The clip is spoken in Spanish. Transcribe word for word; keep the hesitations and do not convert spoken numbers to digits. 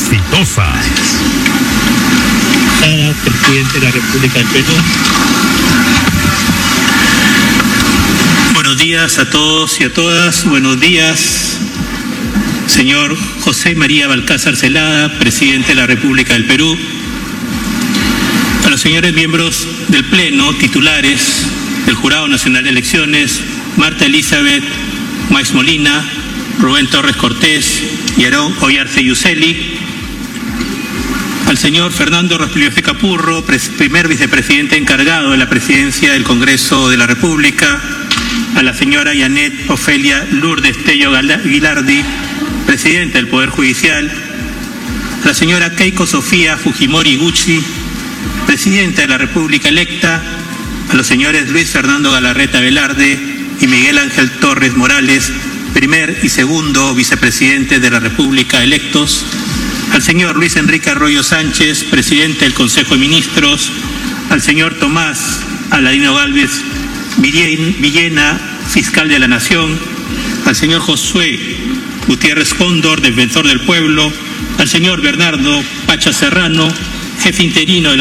exitosa. Gracias. Presidente de la República del Perú. Buenos días a todos y a todas. Buenos días, señor José María Balcázar Celada, presidente de la República del Perú. A los señores miembros del Pleno, titulares del Jurado Nacional de Elecciones, Marta Elizabeth Maix Molina, Rubén Torres Cortés y Aarón Oyarce Yuseli. Al señor Fernando Rospigliosi Capurro, primer vicepresidente encargado de la presidencia del Congreso de la República. A la señora Yanet Ofelia Lourdes Tello Guilardi, presidenta del Poder Judicial. A la señora Keiko Sofía Fujimori Gucci, presidenta de la República electa. A los señores Luis Fernando Galarreta Velarde y Miguel Ángel Torres Morales, primer y segundo vicepresidente de la República electos. Al señor Luis Enrique Arroyo Sánchez, presidente del Consejo de Ministros. Al señor Tomás Aladino Gálvez Villena, fiscal de la Nación. Al señor Josué Gutiérrez Cóndor, defensor del pueblo. Al señor Bernardo Pacha Serrano, jefe interino de la